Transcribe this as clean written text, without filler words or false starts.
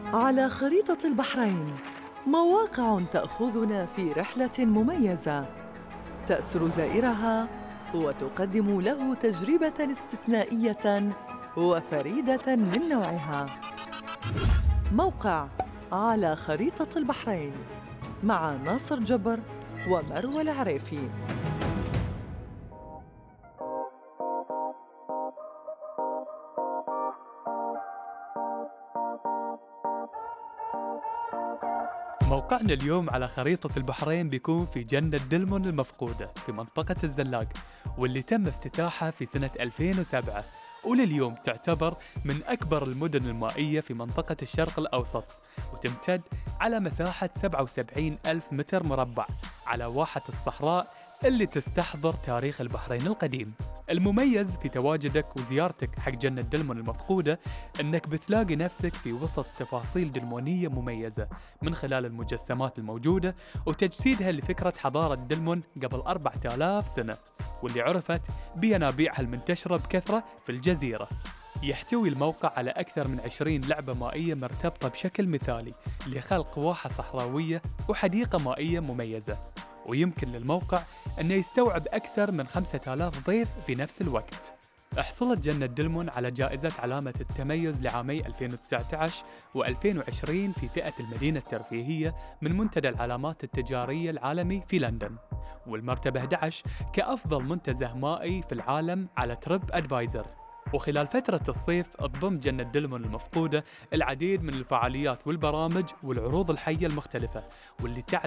على خريطة البحرين مواقع تأخذنا في رحلة مميزة تأسر زائرها وتقدم له تجربة استثنائية وفريدة من نوعها. موقع على خريطة البحرين مع ناصر جبر ومروى العريفي. موقعنا اليوم على خريطة البحرين بيكون في جنة دلمون المفقودة في منطقة الزلاق، واللي تم افتتاحها في سنة 2007، ولليوم تعتبر من أكبر المدن المائية في منطقة الشرق الأوسط، وتمتد على مساحة 77 ألف متر مربع على واحة الصحراء اللي تستحضر تاريخ البحرين القديم. المميز في تواجدك وزيارتك حق جنة دلمون المفقودة أنك بتلاقي نفسك في وسط تفاصيل دلمونية مميزة من خلال المجسمات الموجودة وتجسيدها لفكرة حضارة دلمون قبل 4000 سنة، واللي عرفت بينابيعها المنتشرة بكثرة في الجزيرة. يحتوي الموقع على أكثر من 20 لعبة مائية مرتبطة بشكل مثالي لخلق واحة صحراوية وحديقة مائية مميزة، ويمكن للموقع أنه يستوعب أكثر من 5000 ضيف في نفس الوقت. حصلت جنة دلمون على جائزة علامة التميز لعامي 2019 و2020 في فئة المدينة الترفيهية من منتدى العلامات التجارية العالمي في لندن، والمرتبة 11 كأفضل منتزه مائي في العالم على تريب أدفايزر. وخلال فترة الصيف تضم جنة دلمون المفقودة العديد من الفعاليات والبرامج والعروض الحية المختلفة، واللي